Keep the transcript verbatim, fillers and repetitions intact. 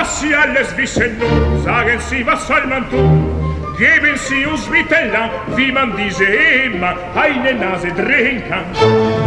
Was Sie alles wissen nun, sagen Sie, was soll man tun? Geben Sie uns bitte lang, wie man diese immer eine Nase drehen kann.